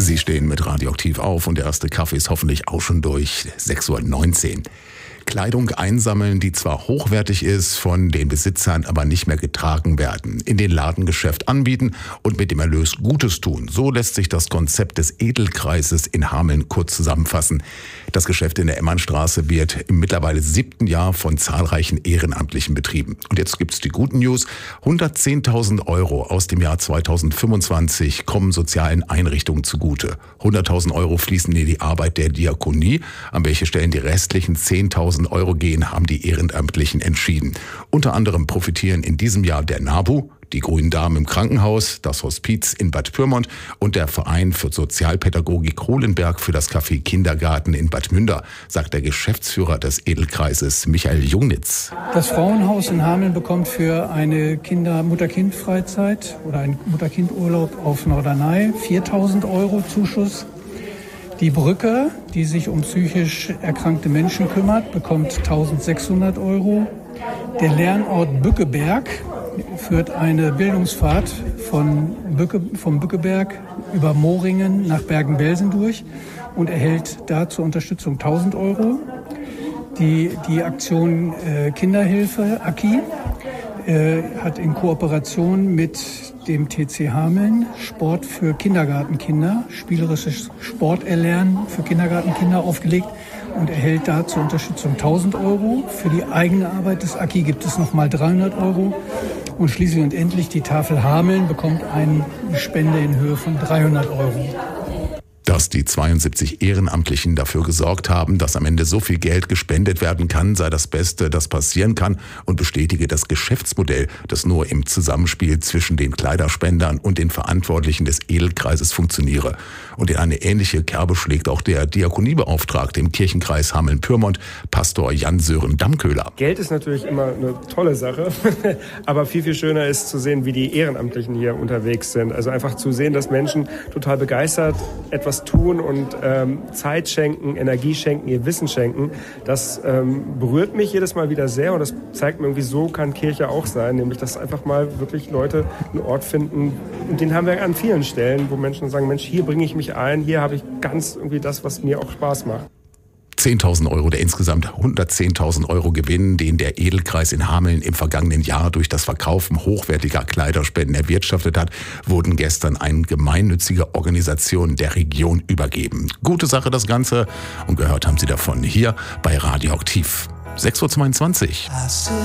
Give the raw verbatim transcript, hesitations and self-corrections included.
Sie stehen mit Radioaktiv auf und der erste Kaffee ist hoffentlich auch schon durch. sechs Uhr neunzehn. Kleidung einsammeln, die zwar hochwertig ist, von den Besitzern aber nicht mehr getragen werden. In den Ladengeschäft anbieten und mit dem Erlös Gutes tun. So lässt sich das Konzept des Edelkreises in Hameln kurz zusammenfassen. Das Geschäft in der Emmernstraße wird im mittlerweile siebten Jahr von zahlreichen Ehrenamtlichen betrieben. Und jetzt gibt's die guten News. hundertzehntausend Euro aus dem Jahr zweitausendfünfundzwanzig kommen sozialen Einrichtungen zugute. hunderttausend Euro fließen in die Arbeit der Diakonie. An welche Stellen die restlichen zehntausend Euro gehen, haben die Ehrenamtlichen entschieden. Unter anderem profitieren in diesem Jahr der NABU, die Grünen Damen im Krankenhaus, das Hospiz in Bad Pyrmont und der Verein für Sozialpädagogik Kohlenberg für das Café Kindergarten in Bad Münder, sagt der Geschäftsführer des Edelkreises, Michael Jungnitz. Das Frauenhaus in Hameln bekommt für eine Kinder-, Mutter-Kind-Freizeit oder einen Mutter-Kind-Urlaub auf Norderney viertausend Euro Zuschuss. Die Brücke, die sich um psychisch erkrankte Menschen kümmert, bekommt eintausendsechshundert Euro. Der Lernort Bückeberg führt eine Bildungsfahrt von Bücke, vom Bückeberg über Moringen nach Bergen-Belsen durch und erhält da zur Unterstützung tausend Euro. Die, die Aktion äh, Kinderhilfe, A K I, äh, hat in Kooperation mit dem T C Hameln Sport für Kindergartenkinder, spielerisches Sporterlernen für Kindergartenkinder aufgelegt und erhält da zur Unterstützung tausend Euro. Für die eigene Arbeit des A K I gibt es nochmal dreihundert Euro. Und schließlich und endlich die Tafel Hameln bekommt eine Spende in Höhe von dreihundert Euro. Dass die zweiundsiebzig Ehrenamtlichen dafür gesorgt haben, dass am Ende so viel Geld gespendet werden kann, sei das Beste, das passieren kann und bestätige das Geschäftsmodell, das nur im Zusammenspiel zwischen den Kleiderspendern und den Verantwortlichen des Edelkreises funktioniere. Und in eine ähnliche Kerbe schlägt auch der Diakoniebeauftragte im Kirchenkreis Hameln-Pyrmont, Pastor Jan-Sören Dammköhler. Geld ist natürlich immer eine tolle Sache, aber viel, viel schöner ist zu sehen, wie die Ehrenamtlichen hier unterwegs sind. Also einfach zu sehen, dass Menschen total begeistert etwas tun und ähm, Zeit schenken, Energie schenken, ihr Wissen schenken. Das ähm, berührt mich jedes Mal wieder sehr und das zeigt mir irgendwie, so kann Kirche auch sein, nämlich dass einfach mal wirklich Leute einen Ort finden, und den haben wir an vielen Stellen, wo Menschen sagen, Mensch, hier bringe ich mich ein, hier habe ich ganz irgendwie das, was mir auch Spaß macht. zehntausend Euro der insgesamt hundertzehntausend Euro Gewinn, den der Edelkreis in Hameln im vergangenen Jahr durch das Verkaufen hochwertiger Kleiderspenden erwirtschaftet hat, wurden gestern an gemeinnützige Organisationen der Region übergeben. Gute Sache das Ganze und gehört haben Sie davon hier bei Radioaktiv. sechs Uhr zweiundzwanzig.